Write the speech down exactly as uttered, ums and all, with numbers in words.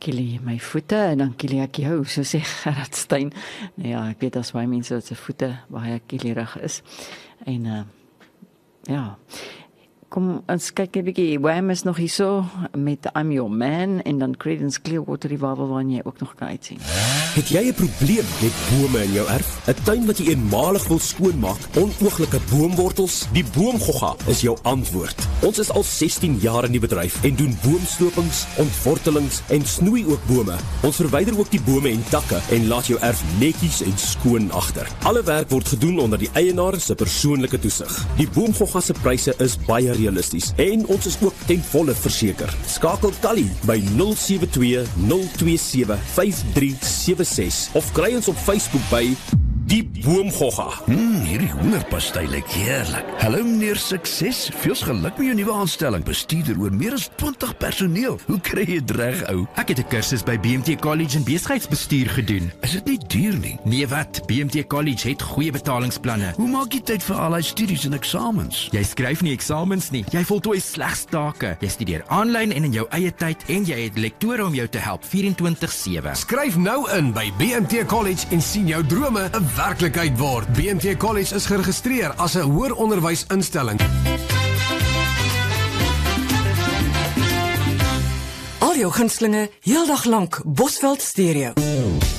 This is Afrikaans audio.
kielie my voete en dan kielie ek jou, so sê Gerard Stein. Nou ja, ek weet as baie mense wat se voete baie kielierig is. En uh, ja, kom ons kyk 'n bietjie. Wham is nog hier so met I'm Your Man en dan Creedence Clearwater Revival waarin jy ook nog kan uitsien. Het jy 'n probleem met bome in jou erf? 'n Tuin wat jy eenmalig wil skoonmaak, onooglike boomwortels? Die Boomgogga is jou antwoord. Ons is al sestien jaar in die bedryf en doen boomstopings, ontwortelings en snoei ook bome. Ons verwyder ook die bome en takke en laat jou erf netjies en skoon agter. Alle werk word gedoen onder die eienaar se persoonlike toesig. Die Boomgogga se pryse is baie realisties en ons is ook ten volle verseker. Skakel Tally by nul sewe twee nul twee sewe vyf drie sewe ses of kry ons op Facebook by Die Boomgogga. Hmm, hierdie hoenderpastei lyk heerlik. Hallo meneer Sukses, veels geluk met jou nuwe aanstelling. Bestuurder oor meer as twintig personeel. Hoe kry jy dit reg, ou? Ek het 'n kursus by B M T College in besigheidsbestuur gedoen. Is dit nie duur nie? Nee wat, B M T College het goeie betalingsplanne. Hoe maak jy tyd vir al die studies en eksamens? Jy skryf nie eksamens nie. Jy voltooi slegs take. Jy studeer aanlyn en in jou eie tyd en jy het lektore om jou te help vyf-en-twintig sewe. Skryf nou in by B M T College en sien jou drome 'n werklikheid word. B M T College is geregistreer as 'n hoër onderwysinstelling. Al jou gunstelinge heeldag lank Bosveld Stereo.